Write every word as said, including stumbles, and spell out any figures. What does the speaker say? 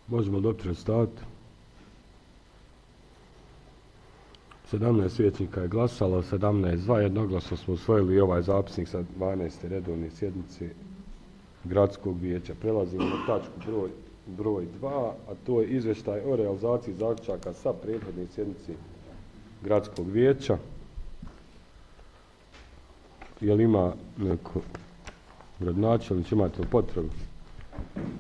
Možemo dobiti rezultat. sedamnaest vijećnika je glasalo, sedamnaest za, jednoglasno smo usvojili ovaj zapisnik sa dvanaeste redovne sjednice Gradskog vijeća. Prelazimo na tačku broj, broj dva, a to je izvještaj o realizaciji zaključaka sa prethodne sjednice Gradskog vijeća. Je li ima neko gradonačelnik, imate li potrebu?